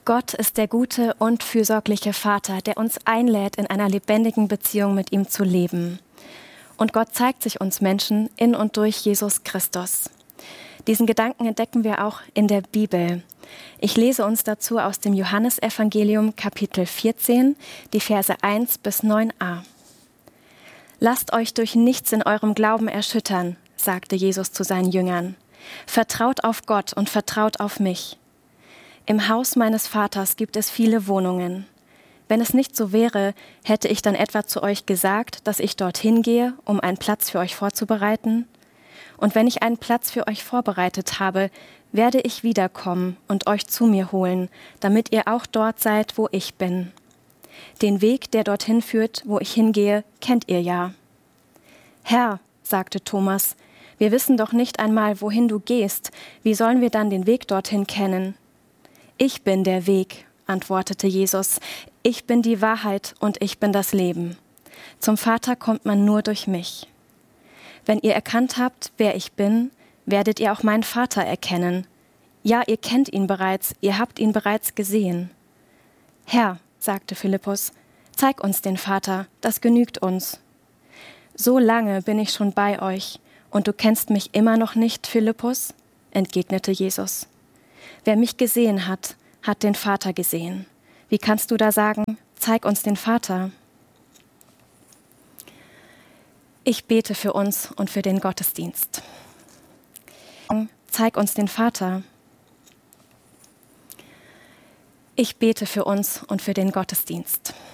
Gott ist der gute und fürsorgliche Vater, der uns einlädt, in einer lebendigen Beziehung mit ihm zu leben. Und Gott zeigt sich uns Menschen in und durch Jesus Christus. Diesen Gedanken entdecken wir auch in der Bibel. Ich lese uns dazu aus dem Johannesevangelium Kapitel 14, die Verse 1 bis 9a. Lasst euch durch nichts in eurem Glauben erschüttern, sagte Jesus zu seinen Jüngern. Vertraut auf Gott und vertraut auf mich. Im Haus meines Vaters gibt es viele Wohnungen. Wenn es nicht so wäre, hätte ich dann etwa zu euch gesagt, dass ich dorthin gehe, um einen Platz für euch vorzubereiten? Und wenn ich einen Platz für euch vorbereitet habe, werde ich wiederkommen und euch zu mir holen, damit ihr auch dort seid, wo ich bin. Den Weg, der dorthin führt, wo ich hingehe, kennt ihr ja. Herr, sagte Thomas, wir wissen doch nicht einmal, wohin du gehst. Wie sollen wir dann den Weg dorthin kennen? Ich bin der Weg, antwortete Jesus. Ich bin die Wahrheit und ich bin das Leben. Zum Vater kommt man nur durch mich. Wenn ihr erkannt habt, wer ich bin, werdet ihr auch meinen Vater erkennen. Ja, ihr kennt ihn bereits, ihr habt ihn bereits gesehen. Herr, sagte Philippus, zeig uns den Vater, das genügt uns. So lange bin ich schon bei euch, und du kennst mich immer noch nicht, Philippus? Entgegnete Jesus. Wer mich gesehen hat, hat den Vater gesehen. Wie kannst du da sagen, zeig uns den Vater? Ich bete für uns und für den Gottesdienst. Zeig uns den Vater. Ich bete für uns und für den Gottesdienst.